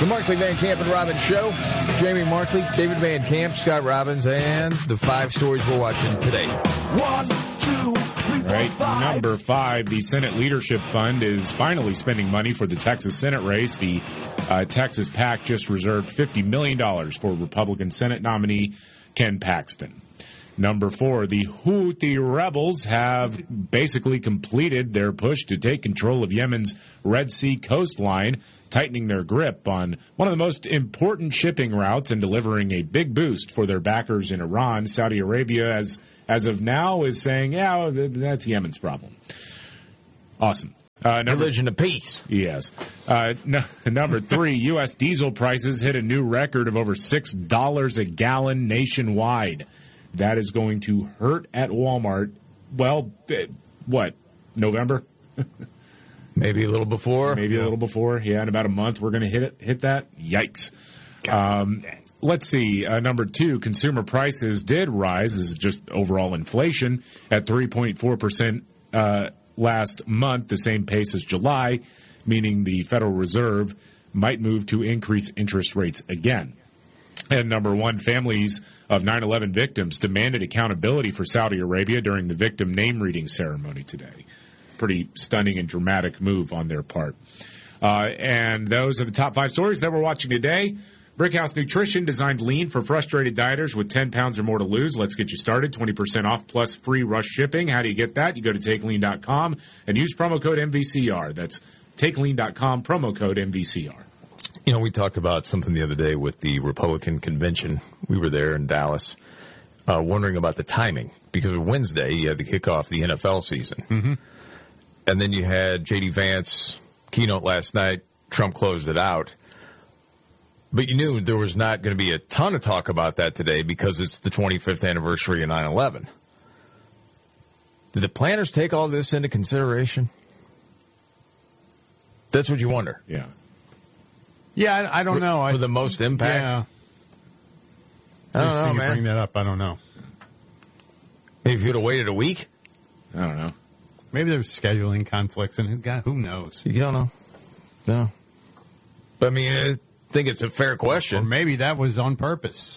The Markley, Van Camp, and Robbins Show. Jamie Markley, David Van Camp, Scott Robbins, and the 5 stories we're watching today. 1, 2, 3, 4, Right. 5. Number 5, the Senate Leadership Fund is finally spending money for the Texas Senate race. The Texas PAC just reserved $50 million for Republican Senate nominee Ken Paxton. Number 4, the Houthi rebels have basically completed their push to take control of Yemen's Red Sea coastline, tightening their grip on one of the most important shipping routes and delivering a big boost for their backers in Iran. Saudi Arabia, as of now, is saying, yeah, that's Yemen's problem. Awesome. Religion of peace. Yes. Number 3, U.S. diesel prices hit a new record of over $6 a gallon nationwide. That is going to hurt at Walmart. Well, what, November? Maybe a little before. Maybe a little before. Yeah, in about a month we're going to hit that. Yikes. Let's see. Number 2, consumer prices did rise. This is just overall inflation at 3.4% last month, the same pace as July, meaning the Federal Reserve might move to increase interest rates again. And number 1, families of 9/11 victims demanded accountability for Saudi Arabia during the victim name reading ceremony today. Pretty stunning and dramatic move on their part. And those are the top 5 stories that we're watching today. Brickhouse Nutrition designed lean for frustrated dieters with 10 pounds or more to lose. Let's get you started. 20% off plus free rush shipping. How do you get that? You go to TakeLean.com and use promo code MVCR. That's TakeLean.com, promo code MVCR. You know, we talked about something the other day with the Republican convention. We were there in Dallas, wondering about the timing. Because Wednesday, you had to kick off the NFL season. Mm-hmm. And then you had J.D. Vance keynote last night. Trump closed it out. But you knew there was not going to be a ton of talk about that today because it's the 25th anniversary of 9/11. Did the planners take all this into consideration? That's what you wonder. Yeah. Yeah, I don't know. For the most impact? Yeah. I don't know, man. Bring that up, I don't know. Maybe if you'd have waited a week? I don't know. Maybe there's scheduling conflicts, and who knows? You don't know. No. But, I mean, I think it's a fair question. Or maybe that was on purpose.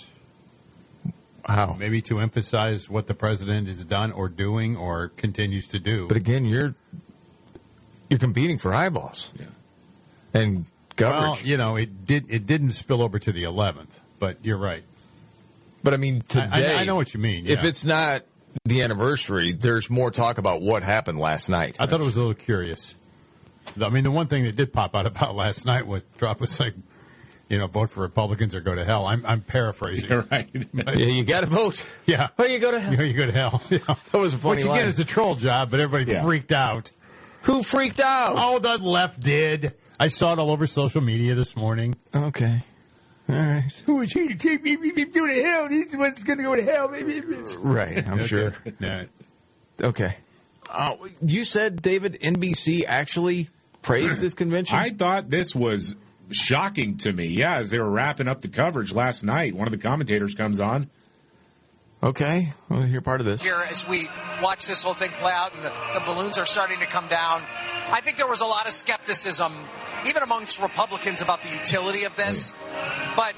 How? Maybe to emphasize what the president has done or doing or continues to do. But, again, you're competing for eyeballs. Yeah. And coverage. Well, you know, it didn't spill over to the 11th, but you're right. But, I mean, today... I know what you mean, yeah. If it's not the anniversary, there's more talk about what happened last night. I thought it was a little curious. I mean, the one thing that did pop out about last night was Trump was like, you know, vote for Republicans or go to hell. I'm paraphrasing. You're right. Yeah, you got to vote. Yeah. Or you go to hell. You go to hell. Yeah. That was a funny Which, line. again, is a troll job, but everybody freaked out. Who freaked out? Oh, the left did. I saw it all over social media this morning. Okay. All right. Who is he to take me go to hell? He's the one that's going to go to hell. Right, I'm sure. Yeah. Okay. You said, David, NBC actually praised this convention? I thought this was shocking to me. Yeah, as they were wrapping up the coverage last night, one of the commentators comes on. Okay. Well, hear part of this. Here, as we watch this whole thing play out and the balloons are starting to come down, I think there was a lot of skepticism, even amongst Republicans, about the utility of this. But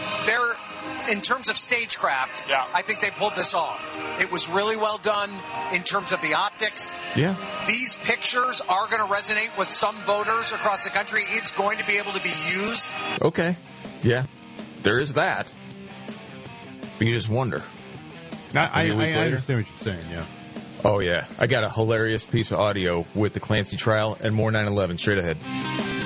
in terms of stagecraft, I think they pulled this off. It was really well done in terms of the optics. Yeah. These pictures are going to resonate with some voters across the country. It's going to be able to be used. Okay. Yeah. There is that. But you just wonder. Now, I understand what you're saying, yeah. Oh, yeah. I got a hilarious piece of audio with the Clancy trial and more 9/11 straight ahead.